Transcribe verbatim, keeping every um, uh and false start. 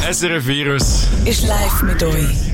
S R F Virus ist live mit euch.